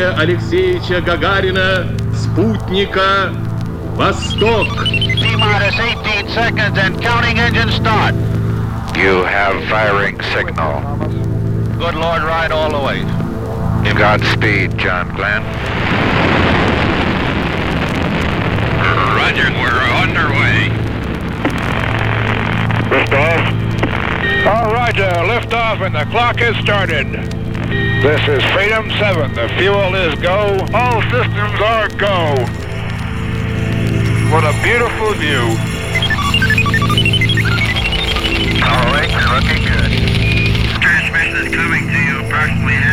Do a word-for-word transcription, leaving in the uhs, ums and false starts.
Юрия Алексеевича Гагарина, спутника «Восток». T-minus eighteen seconds and counting engine start. You have firing signal. Good Lord, ride all the way. Godspeed, John Glenn. Roger, we're underway. Liftoff. All right, uh, liftoff and the clock has started. This is Freedom seven. The fuel is go. All systems are go. What a beautiful view. All right, you're looking good. Transmission is coming to you approximately